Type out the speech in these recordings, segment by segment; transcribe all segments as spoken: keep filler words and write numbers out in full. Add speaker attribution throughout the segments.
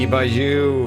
Speaker 1: By you.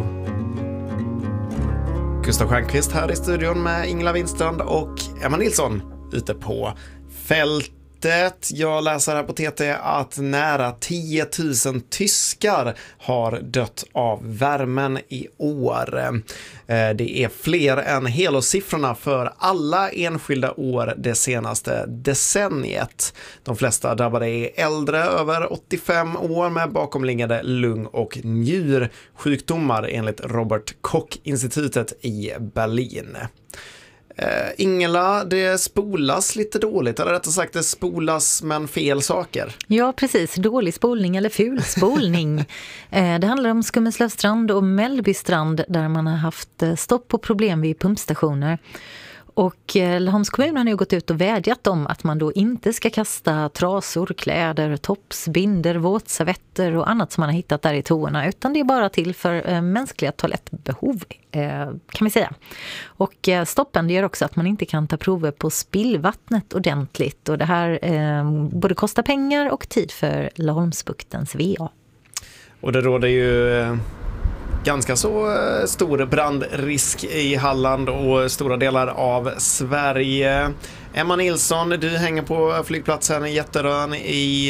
Speaker 1: Gustav Stjernqvist här i studion med Ingela Windstrand och Emma Nilsson ute på fältet. Jag läser här på T T att nära tio tusen tyskar har dött av värmen i år. Det är fler än helårssiffrorna för alla enskilda år det senaste decenniet. De flesta drabbade är äldre över åttiofem år med bakomliggande lung- och njursjukdomar enligt Robert Koch-institutet i Berlin. Uh, Ingela, det spolas lite dåligt, eller rättare sagt det spolas men fel saker.
Speaker 2: Ja, precis. Dålig spolning eller ful spolning. uh, det handlar om Skummeslövstrand och Mellbystrand där man har haft stopp på problem vid pumpstationer. Och Laholms kommun har nu gått ut och vädjat om att man då inte ska kasta trasor, kläder, tops, binder, våtservetter och annat som man har hittat där i toorna, utan det är bara till för eh, mänskliga toalettbehov eh, kan vi säga. Och eh, stoppen det gör också att man inte kan ta prover på spillvattnet ordentligt, och det här eh, både kostar pengar och tid för Laholmsbuktens V A.
Speaker 1: Och det råder ju eh... ganska så stor brandrisk i Halland och stora delar av Sverige. Emma Nilsson, du hänger på flygplatsen i Jätterön i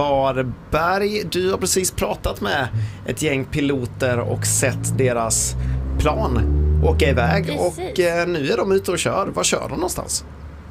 Speaker 1: Varberg. Du har precis pratat med ett gäng piloter och sett deras plan åka iväg. Precis. Och nu är de ute och kör. Var kör de någonstans?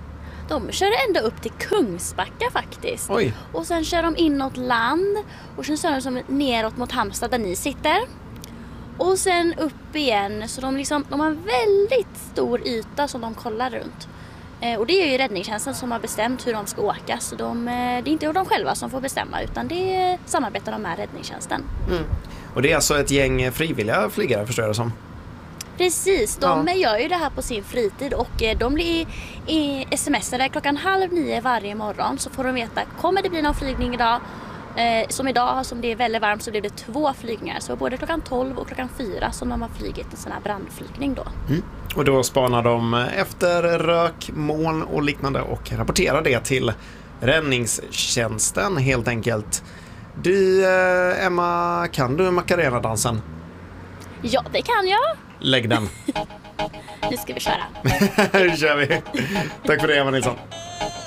Speaker 3: De kör ända upp till Kungsbacka faktiskt.
Speaker 1: Oj.
Speaker 3: Och sen kör de inåt land och sen kör de som neråt mot Halmstad där ni sitter. Och sen upp igen, så de, liksom, de har en väldigt stor yta som de kollar runt. Eh, och det är ju räddningstjänsten som har bestämt hur de ska åka. Så de, eh, det är inte de själva som får bestämma, utan det samarbetar de med räddningstjänsten.
Speaker 1: Mm. Och det är alltså ett gäng frivilliga flygare, förstår jag det som?
Speaker 3: Precis, de
Speaker 1: ja.
Speaker 3: gör ju det här på sin fritid och eh, de blir i smsade klockan halv nio varje morgon, så får de veta, kommer det bli någon flygning idag? Eh, som idag, som det är väldigt varmt, så blir det två flygningar. Så både klockan tolv och klockan fyra som de har flygit en sån här brandflygning då.
Speaker 1: Mm. Och då spanar de efter rök, moln och liknande och rapporterar det till räddningstjänsten helt enkelt. Du, eh, Emma, kan du Macarena-dansen?
Speaker 3: Ja, det kan jag.
Speaker 1: Lägg den.
Speaker 3: Nu ska vi köra.
Speaker 1: Nu kör vi. Tack för det, Emma Nilsson.